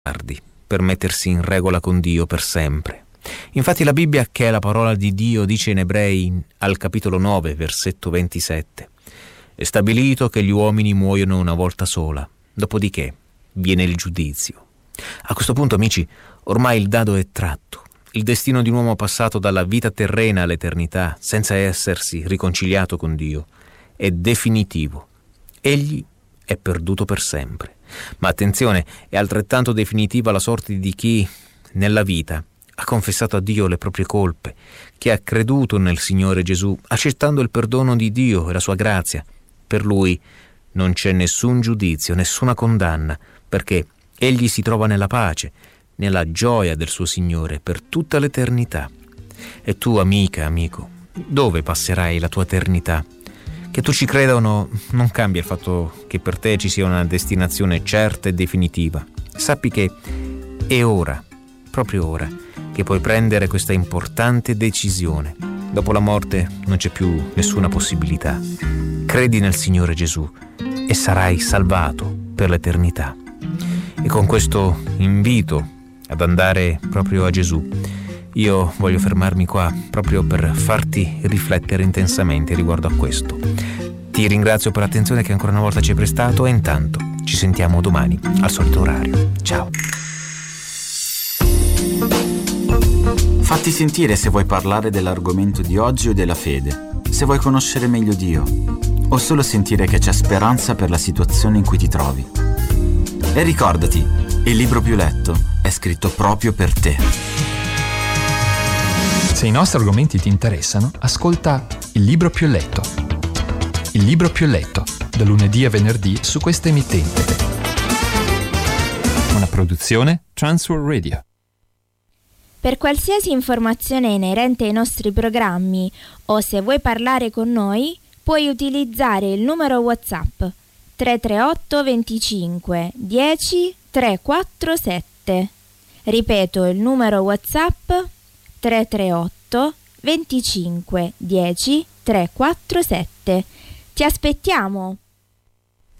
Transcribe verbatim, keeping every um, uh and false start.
tardi per mettersi in regola con Dio per sempre. Infatti la Bibbia, che è la parola di Dio, dice in Ebrei al capitolo nove, versetto ventisette: è stabilito che gli uomini muoiono una volta sola, dopodiché viene il giudizio. A questo punto, amici, ormai il dado è tratto. Il destino di un uomo passato dalla vita terrena all'eternità, senza essersi riconciliato con Dio, è definitivo. Egli è perduto per sempre. Ma attenzione, è altrettanto definitiva la sorte di chi, nella vita, ha confessato a Dio le proprie colpe, che ha creduto nel Signore Gesù, accettando il perdono di Dio e la sua grazia. Per lui non c'è nessun giudizio, nessuna condanna, perché egli si trova nella pace, nella gioia del suo Signore per tutta l'eternità. E tu, amica, amico, dove passerai la tua eternità? Che tu ci creda o no, non cambia il fatto che per te ci sia una destinazione certa e definitiva. Sappi che è ora, proprio ora, che puoi prendere questa importante decisione. Dopo la morte non c'è più nessuna possibilità. Credi nel Signore Gesù e sarai salvato per l'eternità. E con questo invito ad andare proprio a Gesù, io voglio fermarmi qua proprio per farti riflettere intensamente riguardo a questo. Ti ringrazio per l'attenzione che ancora una volta ci hai prestato e intanto ci sentiamo domani al solito orario. Ciao. Fatti sentire se vuoi parlare dell'argomento di oggi o della fede, se vuoi conoscere meglio Dio o solo sentire che c'è speranza per la situazione in cui ti trovi. E ricordati, il libro più letto è scritto proprio per te. Se i nostri argomenti ti interessano, ascolta Il libro più letto. Il libro più letto, da lunedì a venerdì su questa emittente. Una produzione Transworld Radio. Per qualsiasi informazione inerente ai nostri programmi o se vuoi parlare con noi, puoi utilizzare il numero WhatsApp tre tre otto venticinque dieci trecentoquarantasette. Ripeto il numero WhatsApp tre tre otto venticinque dieci trecentoquarantasette. Ti aspettiamo!